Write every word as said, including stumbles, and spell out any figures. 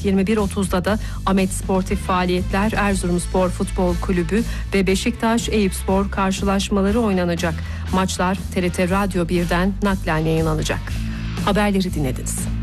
yirmi bir otuzda da Ahmet Sportif Faaliyetler, Erzurumspor Futbol Kulübü ve Beşiktaş Eyüpspor karşılaşmaları oynanacak. Maçlar T R T Radyo birden naklen yayınlanacak. Haberleri dinlediniz.